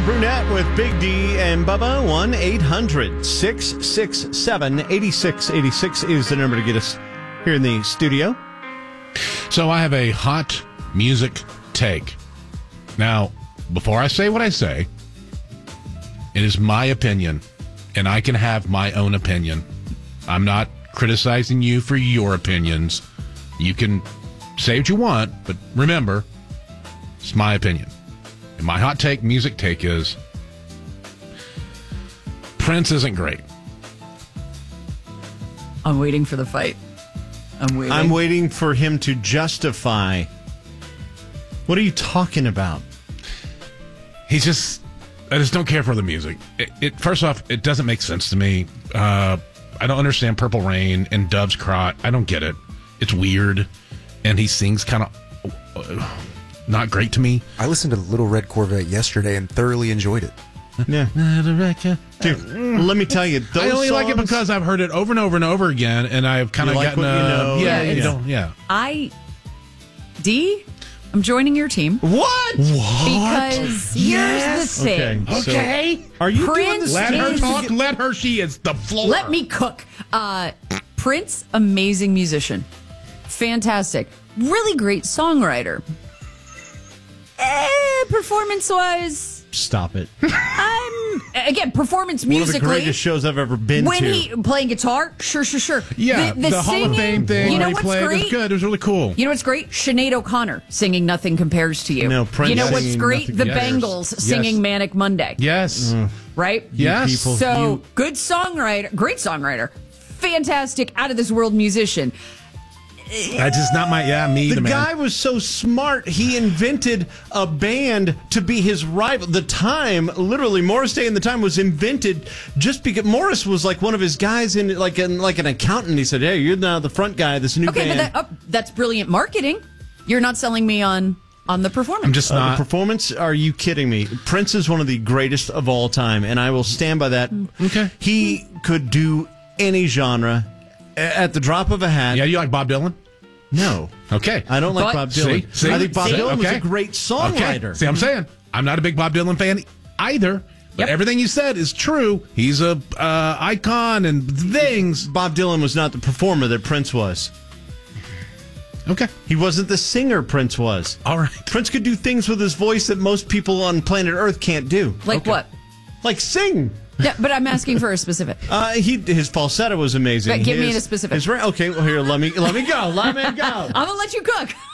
Brunette with Big D and Bubba. 1-800-667-8686 is the number to get us here in the studio. So I have a hot music take. Now, before I say what I say, it is my opinion, and I can have my own opinion. I'm not criticizing you for your opinions. You can say what you want, but remember, it's my opinion. And my hot take, music take is Prince isn't great. I'm waiting for the fight. I'm waiting for him to justify. What are you talking about? I just don't care for the music. First off, it doesn't make sense to me. I don't understand Purple Rain and Dove's Crot. I don't get it. It's weird. And he sings kind of not great to me. I listened to Little Red Corvette yesterday and thoroughly enjoyed it. Yeah. Dude, let me tell you, those I only songs, like it because I've heard it over and over and over again, and I've kind of gotten I'm joining your team. What? Because here's the thing. Okay. So, are you doing Prince this? Let her talk. Let her. She is the floor. Let me cook. Prince, amazing musician. Fantastic. Really great songwriter. Performance-wise, Stop it. performance One of musically. the greatest shows I've ever been when to. he playing guitar, sure. Yeah, the Hall of Fame thing. You know he what's played great? was good. It was really cool. You know what's great? Sinead O'Connor singing "Nothing Compares to You." No, Prince you know what's singing great? Nothing The Compares. Bangles singing "Manic Monday." Yes. Right? Yes. People, So good songwriter, great songwriter, fantastic, out of this world musician. That's just not me either, The man. guy was so smart, he invented a band to be his rival. The Time, literally, Morris Day and the Time was invented just because Morris was like one of his guys in like an accountant. He said, "Hey, you're now the front guy of this new Okay, band." but that's brilliant marketing. You're not selling me on the performance. I'm just not. The performance? Are you kidding me? Prince is one of the greatest of all time, and I will stand by that. Okay. He could do any genre at the drop of a hat. Yeah, you like Bob Dylan? No. Okay. I don't like But- Bob Dylan. See? I think Bob See? Dylan was Okay. a great songwriter. Okay. See, I'm saying I'm not a big Bob Dylan fan either. But everything you said is true. He's a icon and things. Bob Dylan was not the performer that Prince was. Okay. He wasn't the singer Prince was. All right. Prince could do things with his voice that most people on planet Earth can't do. like what? Like sing. Yeah, but I'm asking for a specific. His falsetto was amazing. But give me a specific. Okay, well here, let me go. Let me go. I'm gonna let you cook.